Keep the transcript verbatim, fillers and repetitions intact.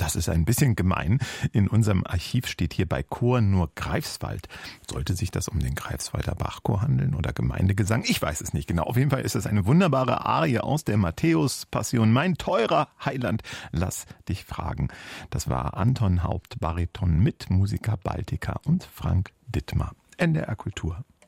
Das ist ein bisschen gemein. In unserem Archiv steht hier bei Chor nur Greifswald. Sollte sich das um den Greifswalder Bachchor handeln oder Gemeindegesang? Ich weiß es nicht genau. Auf jeden Fall ist es eine wunderbare Arie aus der Matthäus-Passion. Mein teurer Heiland, lass dich fragen. Das war Anton Haupt, Bariton mit Musica Baltica und Frank Dittmar. N D R Kultur.